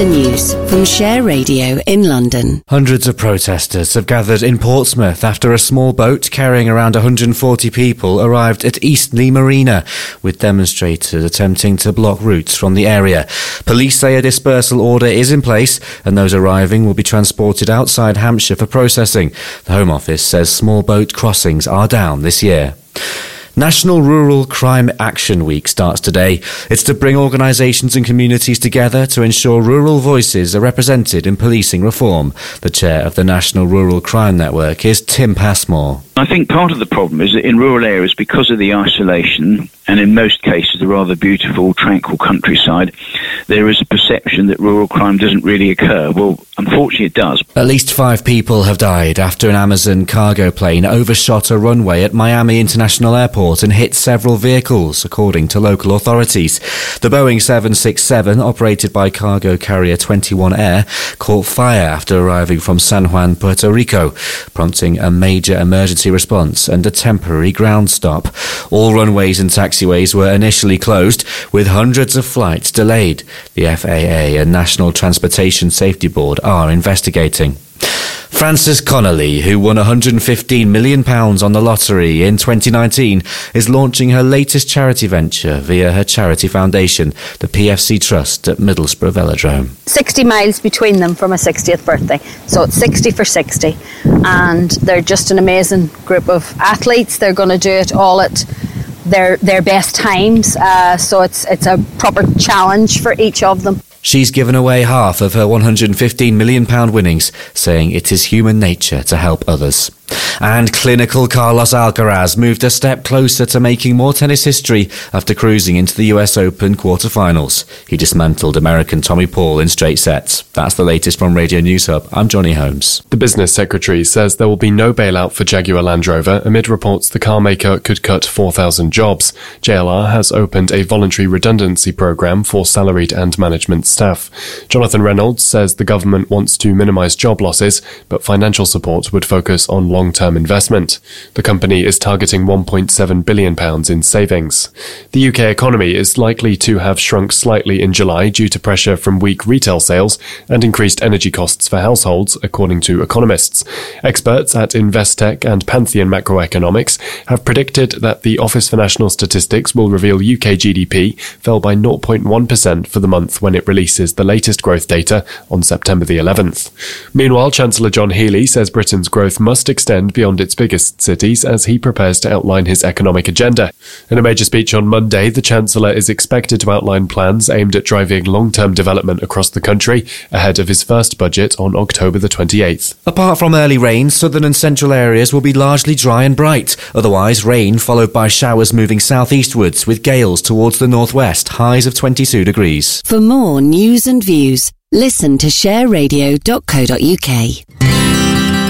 After News from Share Radio in London. Hundreds of protesters have gathered in Portsmouth after a small boat carrying around 140 people arrived at Eastleigh Marina, with demonstrators attempting to block routes from the area. Police say a dispersal order is in place and those arriving will be transported outside Hampshire for processing. The Home Office says small boat crossings are down this year. National Rural Crime Action Week starts today. It's to bring organisations and communities together to ensure rural voices are represented in policing reform. The chair of the National Rural Crime Network is Tim Passmore. I think part of the problem is that in rural areas, because of the isolation and in most cases the rather beautiful, tranquil countryside, there is a perception that rural crime doesn't really occur. Well, unfortunately it does. At least 5 people have died after an Amazon cargo plane overshot a runway at Miami International Airport and hit several vehicles, according to local authorities. The Boeing 767, operated by cargo carrier 21 Air, caught fire after arriving from San Juan, Puerto Rico, prompting a major emergency response and a temporary ground stop. All runways and taxiways were initially closed, with hundreds of flights delayed. The FAA and National Transportation Safety Board are investigating. Frances Connolly, who won £115 million on the lottery in 2019, is launching her latest charity venture via her charity foundation, the PFC Trust at Middlesbrough Velodrome. 60 miles between them for my 60th birthday, so it's 60 for 60. And they're just an amazing group of athletes. They're going to do it all at their best times, so it's a proper challenge for each of them. She's given away half of her £115 million winnings, saying it is human nature to help others. And clinical Carlos Alcaraz moved a step closer to making more tennis history after cruising into the US Open quarter-finals. He dismantled American Tommy Paul in straight sets. That's the latest from Radio News Hub. I'm Johnny Holmes. The business secretary says there will be no bailout for Jaguar Land Rover amid reports the car maker could cut 4,000 jobs. JLR has opened a voluntary redundancy programme for salaried and management staff. Jonathan Reynolds says the government wants to minimise job losses, but financial support would focus on long-term investment. The company is targeting £1.7 billion in savings. The UK economy is likely to have shrunk slightly in July due to pressure from weak retail sales and increased energy costs for households, according to economists. Experts at Investec and Pantheon Macroeconomics have predicted that the Office for National Statistics will reveal UK GDP fell by 0.1% for the month when it releases the latest growth data on September the 11th. Meanwhile, Chancellor John Healey says Britain's growth must extend beyond its biggest cities as he prepares to outline his economic agenda. In a major speech on Monday, the Chancellor is expected to outline plans aimed at driving long-term development across the country ahead of his first budget on October the 28th. Apart from early rain, southern and central areas will be largely dry and bright. Otherwise, rain followed by showers moving southeastwards with gales towards the northwest, highs of 22 degrees. For more news and views, listen to shareradio.co.uk.